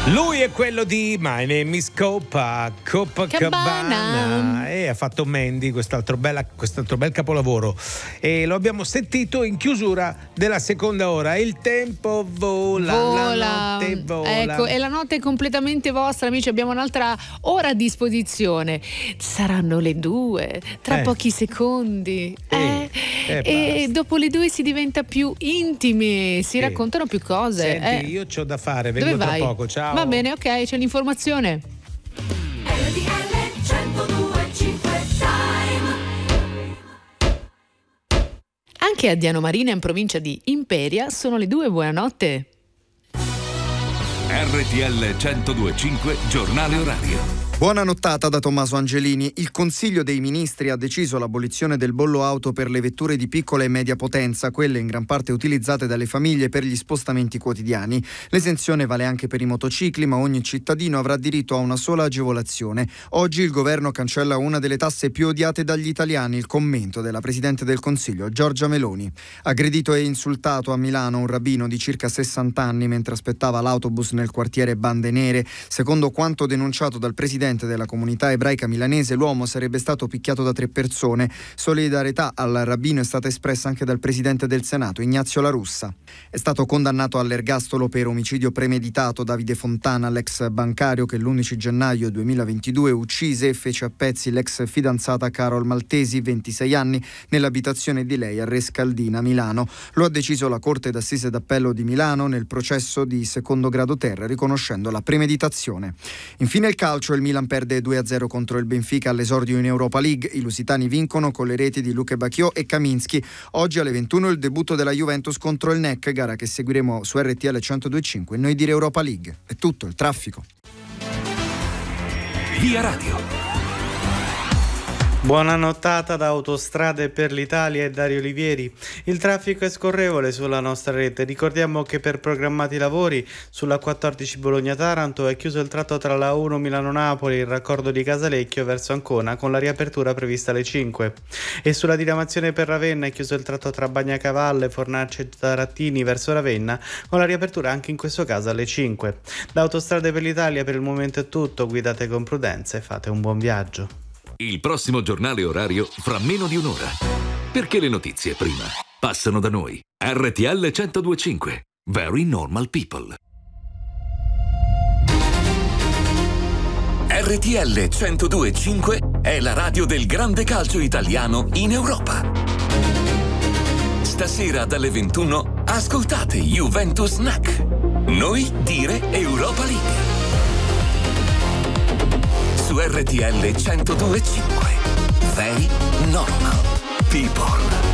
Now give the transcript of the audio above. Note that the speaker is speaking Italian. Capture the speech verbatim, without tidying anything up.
Lui è quello di My Name is Copa, Copacabana, e ha fatto Mandy, quest'altro, bella, quest'altro bel capolavoro, e lo abbiamo sentito in chiusura della seconda ora. Il tempo vola, vola. la notte vola. Ecco, e la notte è completamente vostra, amici. Abbiamo un'altra ora a disposizione. Saranno le due, tra eh. pochi secondi. Eh, eh, eh, e dopo le due si diventa più intimi, si eh. raccontano più cose. Senti, eh. io c'ho da fare, vengo Dove tra vai? poco, ciao. Va bene, ok, c'è l'informazione. Anche a Diano Marina, in provincia di Imperia, sono le due. Buonanotte. R T L centodue e cinque, giornale orario. Buona nottata da Tommaso Angelini. Il Consiglio dei Ministri ha deciso l'abolizione del bollo auto per le vetture di piccola e media potenza, quelle in gran parte utilizzate dalle famiglie per gli spostamenti quotidiani. L'esenzione vale anche per i motocicli, ma ogni cittadino avrà diritto a una sola agevolazione. Oggi il governo cancella una delle tasse più odiate dagli italiani, il commento della Presidente del Consiglio, Giorgia Meloni. Aggredito e insultato a Milano un rabbino di circa sessanta anni mentre aspettava l'autobus nel quartiere Bande Nere. Secondo quanto denunciato dal Presidente della comunità ebraica milanese, l'uomo sarebbe stato picchiato da tre persone. Solidarietà al rabbino è stata espressa anche dal Presidente del Senato, Ignazio La Russa. È stato condannato all'ergastolo per omicidio premeditato Davide Fontana, l'ex bancario che l'undici gennaio duemilaventidue uccise e fece a pezzi l'ex fidanzata Carol Maltesi, ventisei anni, nell'abitazione di lei a Rescaldina, Milano. Lo ha deciso la Corte d'Assise d'Appello di Milano nel processo di secondo grado ter, riconoscendo la premeditazione. Infine il calcio, il Milan perde due a zero contro il Benfica all'esordio in Europa League. I lusitani vincono con le reti di Luke Bacchio e Kaminski. Oggi alle ventuno il debutto della Juventus contro il N E C, gara che seguiremo su R T L centodue e cinque. Noi dire Europa League. È tutto, il traffico. Via Radio. Buona nottata da Autostrade per l'Italia e Dario Olivieri. Il traffico è scorrevole sulla nostra rete. Ricordiamo che per programmati lavori sulla quattordici Bologna-Taranto è chiuso il tratto tra la uno Milano-Napoli e il raccordo di Casalecchio verso Ancona, con la riapertura prevista alle cinque. E sulla diramazione per Ravenna è chiuso il tratto tra Bagnacavalle, Fornace e Tarattini verso Ravenna, con la riapertura anche in questo caso alle cinque. Da Autostrade per l'Italia per il momento è tutto. Guidate con prudenza e fate un buon viaggio. Il prossimo giornale orario fra meno di un'ora. Perché le notizie prima passano da noi. R T L centodue e cinque. Very normal people. R T L centodue e cinque è la radio del grande calcio italiano in Europa. Stasera dalle ventuno ascoltate Juventus N A C. Noi dire Europa League. Su R T L centodue e cinque. Very normal people.